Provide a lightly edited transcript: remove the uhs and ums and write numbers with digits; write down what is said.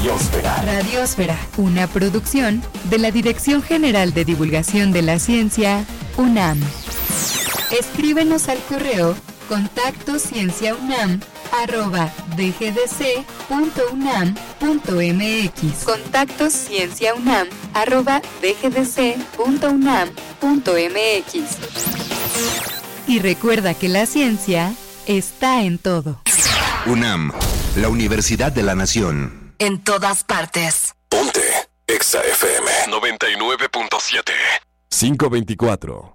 Radiósfera. Radiósfera, una producción de la Dirección General de Divulgación de la Ciencia, UNAM. Escríbenos al correo contactoscienciaunam@dgdc.unam.mx. contactoscienciaunam@dgdc.unam.mx. Y recuerda que la ciencia está en todo. UNAM, la Universidad de la Nación. En todas partes. Ponte Exa FM 99.7. 524.